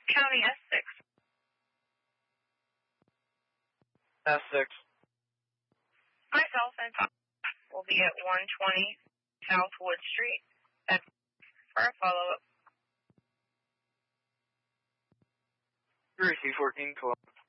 County S6. S6. Myself and will be at 120 South Wood Street for a follow-up. Receive 1412.